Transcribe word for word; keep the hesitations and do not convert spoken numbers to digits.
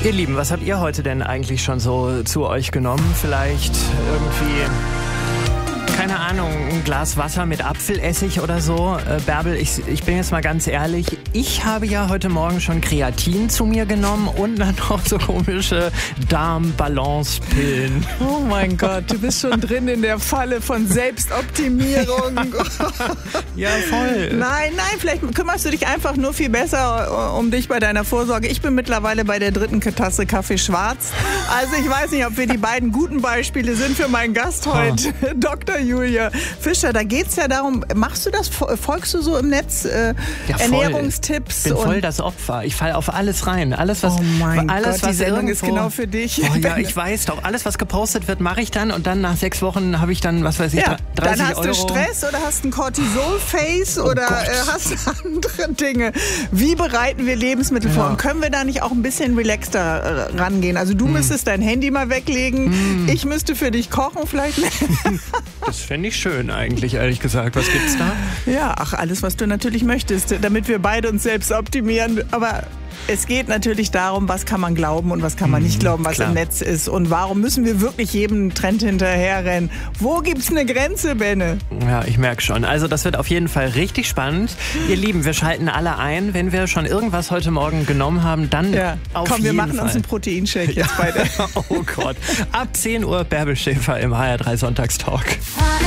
Ihr Lieben, was habt ihr heute denn eigentlich schon so zu euch genommen? Vielleicht irgendwie, keine Ahnung, ein Glas Wasser mit Apfelessig oder so? Äh, Bärbel, ich, ich bin jetzt mal ganz ehrlich, ich habe ja heute Morgen schon Kreatin zu mir genommen und dann noch so komische Darmbalance-Pillen. Oh mein Gott, du bist schon drin in der Falle von Selbstoptimierung. Ja, voll. Nein, nein, vielleicht kümmerst du dich einfach nur viel besser um dich bei deiner Vorsorge. Ich bin mittlerweile bei der dritten Tasse Kaffee schwarz. Also ich weiß nicht, ob wir die beiden guten Beispiele sind für meinen Gast heute, oh. Doktor Julia Fischer. Da geht es ja darum, machst du das, folgst du so im Netz äh, ja, Ernährungstipps? Ich bin voll das Opfer. Ich falle auf alles rein. Alles, was, oh mein alles, Gott, was die Sendung irgendwo, ist genau für dich. Oh ja, ich weiß doch. Alles, was gepostet wird, mache ich dann und dann nach sechs Wochen habe ich dann, was weiß ich, ja, dreißig dann hast Euro. Du Stress oder hast ein Cortisol-Face oh oder äh, hast andere Dinge. Wie bereiten wir Lebensmittel ja. vor? Und können wir da nicht auch ein bisschen relaxter äh, rangehen? Also du mm. müsstest dein Handy mal weglegen. Mm. Ich müsste für dich kochen vielleicht. Das fände ich schön eigentlich, ehrlich gesagt. Was gibt's da? Ja, ach, alles, was du natürlich möchtest, damit wir beide uns selbst optimieren. Aber es geht natürlich darum, was kann man glauben und was kann man nicht glauben, was Klar. im Netz ist. Und warum müssen wir wirklich jedem Trend hinterherrennen? Wo gibt's eine Grenze, Benne? Ja, ich merke schon. Also das wird auf jeden Fall richtig spannend. Ihr Lieben, wir schalten alle ein. Wenn wir schon irgendwas heute Morgen genommen haben, dann ja. auf Komm, jeden wir machen Fall. uns einen Proteinshake jetzt beide. Oh Gott. Ab zehn Uhr Bärbel Schäfer im H R drei Sonntagstalk.